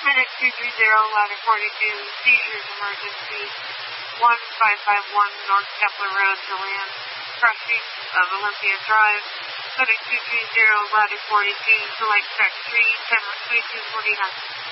Medic 230, ladder 42, seizures emergency, 1551 North Kepler Road to land, crushing of Olympia Drive. Medic 230, ladder 42, select track 3, 2249.